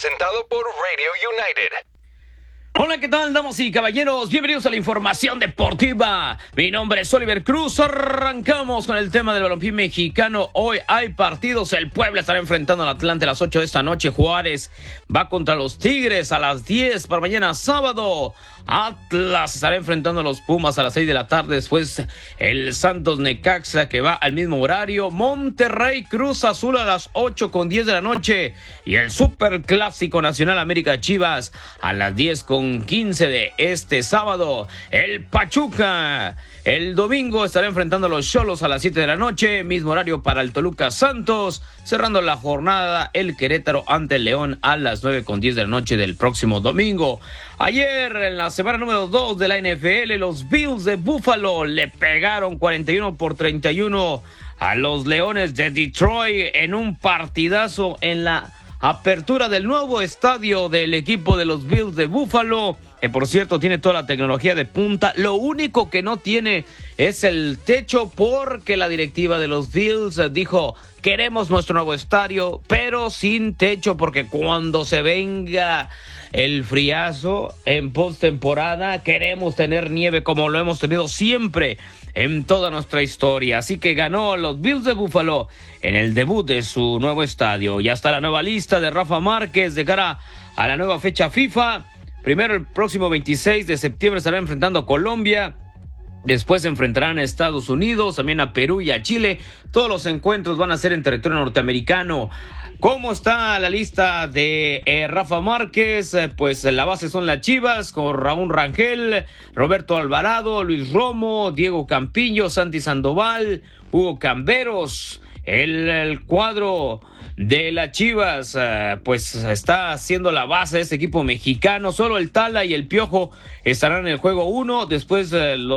presentado por Radio United. Hola, ¿qué tal, damas y caballeros? Bienvenidos a la información deportiva. Mi nombre es Oliver Cruz. Arrancamos con el tema del balompié mexicano. Hoy hay partidos. El Puebla estará enfrentando al Atlante a las 8 de esta noche. Juárez va contra los Tigres a las 10 para mañana sábado. Atlas estará enfrentando a los Pumas a las 6 de la tarde. Después el Santos Necaxa, que va al mismo horario. Monterrey Cruz Azul a las 8:10 de la noche. Y el Superclásico Nacional América Chivas a las 10:15 de este sábado. El Pachuca el domingo estará enfrentando a los Xolos a las 7 de la noche. Mismo horario para el Toluca Santos. Cerrando la jornada, el Querétaro ante el León a las 9:10 de la noche del próximo domingo. Ayer, en la semana número 2 de la NFL, los Bills de Buffalo le pegaron 41-31 a los Leones de Detroit en un partidazo en la apertura del nuevo estadio del equipo de los Bills de Buffalo, que por cierto tiene toda la tecnología de punta. Lo único que no tiene es el techo, porque la directiva de los Bills dijo: queremos nuestro nuevo estadio, pero sin techo, porque cuando se venga el friazo en postemporada queremos tener nieve como lo hemos tenido siempre en toda nuestra historia. Así que ganó los Bills de Buffalo en el debut de su nuevo estadio. Ya está la nueva lista de Rafa Márquez de cara a la nueva fecha FIFA. Primero, el próximo 26 de septiembre estará enfrentando a Colombia. Después se enfrentarán a Estados Unidos, también a Perú y a Chile. Todos los encuentros van a ser en territorio norteamericano. ¿Cómo está la lista de Rafa Márquez? Pues la base son las Chivas, con Raúl Rangel, Roberto Alvarado, Luis Romo, Diego Campillo, Santi Sandoval, Hugo Camberos. El cuadro de las Chivas pues está haciendo la base de este equipo mexicano. Solo el Tala y el Piojo estarán en el juego 1. Después